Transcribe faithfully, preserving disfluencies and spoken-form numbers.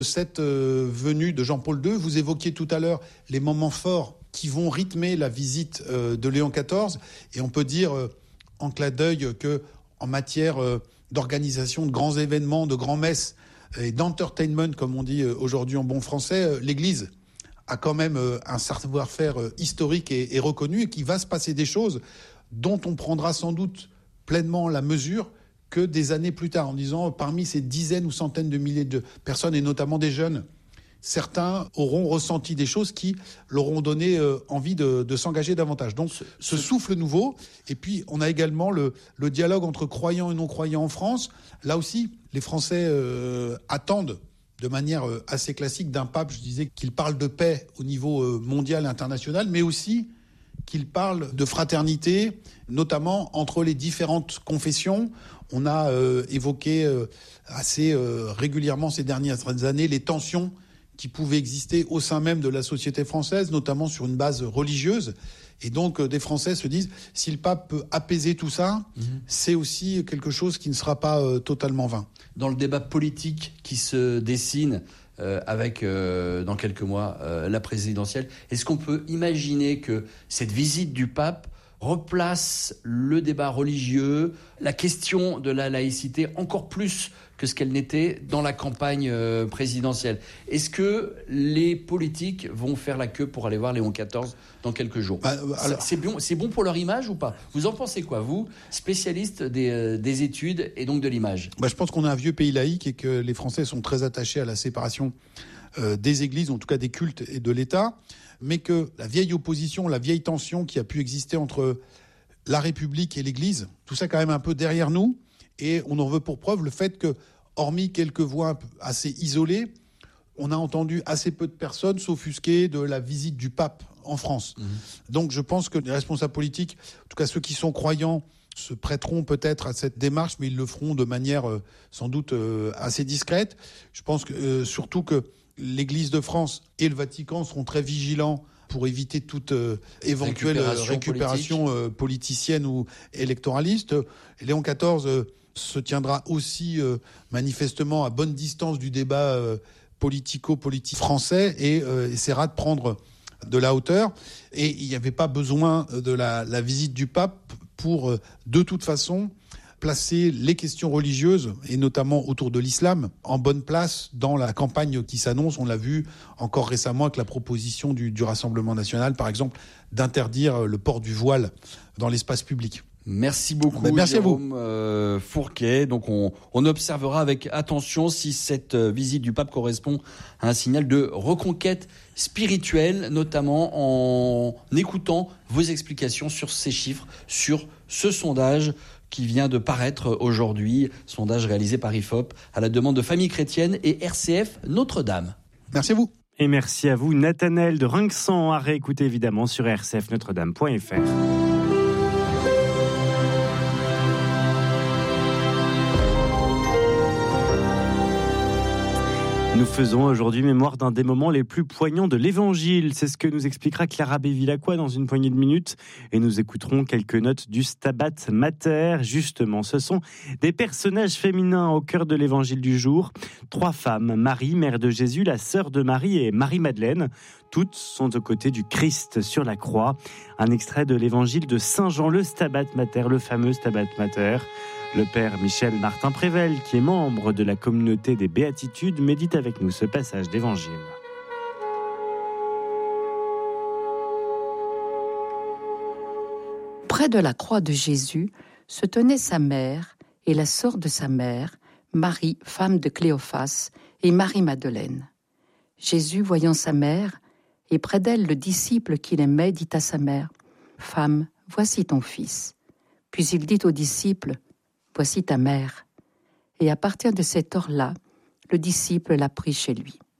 Cette euh, venue de Jean-Paul deux, vous évoquiez tout à l'heure les moments forts qui vont rythmer la visite euh, de Léon quatorze. Et on peut dire, euh, en clin d'œil, qu'en matière euh, d'organisation de grands événements, de grands messes et d'entertainment, comme on dit euh, aujourd'hui en bon français, euh, l'Église a quand même euh, un savoir-faire euh, historique et, et reconnu, et qu'il va se passer des choses dont on prendra sans doute pleinement la mesure que des années plus tard, en disant parmi ces dizaines ou centaines de milliers de personnes, et notamment des jeunes, certains auront ressenti des choses qui leur ont donné euh, envie de, de s'engager davantage. Donc ce, ce souffle nouveau, et puis on a également le, le dialogue entre croyants et non-croyants en France. Là aussi, les Français euh, attendent de manière euh, assez classique d'un pape, je disais, qu'il parle de paix au niveau euh, mondial et international, mais aussi qu'il parle de fraternité, notamment entre les différentes confessions. On a euh, évoqué euh, assez euh, régulièrement ces dernières années les tensions qui pouvaient exister au sein même de la société française, notamment sur une base religieuse. Et donc, euh, des Français se disent, si le pape peut apaiser tout ça, mmh. c'est aussi quelque chose qui ne sera pas euh, totalement vain. Dans le débat politique qui se dessine euh, avec, euh, dans quelques mois, euh, la présidentielle, est-ce qu'on peut imaginer que cette visite du pape replace le débat religieux, la question de la laïcité encore plus que ce qu'elle n'était dans la campagne euh, présidentielle? Est-ce que les politiques vont faire la queue pour aller voir Léon quatorze dans quelques jours? bah, alors... c'est, bon, c'est bon pour leur image ou pas? Vous en pensez quoi, vous, spécialiste des, euh, des études et donc de l'image? bah, Je pense qu'on a un vieux pays laïque et que les Français sont très attachés à la séparation euh, des églises, en tout cas des cultes et de l'État, mais que la vieille opposition, la vieille tension qui a pu exister entre la République et l'Église, tout ça quand même un peu derrière nous, et on en veut pour preuve le fait que, hormis quelques voix assez isolées, on a entendu assez peu de personnes s'offusquer de la visite du pape en France. Mmh. Donc je pense que les responsables politiques, en tout cas ceux qui sont croyants, se prêteront peut-être à cette démarche, mais ils le feront de manière euh, sans doute euh, assez discrète. Je pense que, euh, surtout que l'Église de France et le Vatican seront très vigilants pour éviter toute euh, éventuelle récupération, récupération euh, politicienne ou électoraliste. Et Léon quatorze euh, se tiendra aussi euh, manifestement à bonne distance du débat euh, politico-politique français et euh, essaiera de prendre de la hauteur. Et il n'y avait pas besoin de la, la visite du pape pour, euh, de toute façon, placer les questions religieuses, et notamment autour de l'islam, en bonne place dans la campagne qui s'annonce. On l'a vu encore récemment avec la proposition du, du Rassemblement national, par exemple, d'interdire le port du voile dans l'espace public. Merci beaucoup, ben, merci Jérôme à vous. Euh, Fourquet. Donc on, on observera avec attention si cette visite du pape correspond à un signal de reconquête spirituelle, notamment en écoutant vos explications sur ces chiffres, sur ce sondage qui vient de paraître aujourd'hui, sondage réalisé par I F O P à la demande de Famille Chrétienne et R C F Notre-Dame. Merci à vous. Et merci à vous, Nathanaël de Rinxan, à réécouter évidemment sur r c f notre dame point f r. Nous faisons aujourd'hui mémoire d'un des moments les plus poignants de l'Évangile. C'est ce que nous expliquera Clara Bévilacqua dans une poignée de minutes. Et nous écouterons quelques notes du Stabat Mater. Justement, ce sont des personnages féminins au cœur de l'Évangile du jour. Trois femmes, Marie, mère de Jésus, la sœur de Marie et Marie-Madeleine. Toutes sont aux côtés du Christ sur la croix. Un extrait de l'Évangile de Saint Jean, le Stabat Mater, le fameux Stabat Mater. Le père Michel Martin-Prével, qui est membre de la communauté des Béatitudes, médite avec nous ce passage d'évangile. Près de la croix de Jésus se tenaient sa mère et la sœur de sa mère, Marie, femme de Cléophas, et Marie-Madeleine. Jésus, voyant sa mère, et près d'elle le disciple qu'il aimait, dit à sa mère, « Femme, voici ton fils. » Puis il dit au disciple, « Voici ta mère. » Et à partir de cette heure-là, le disciple l'a pris chez lui.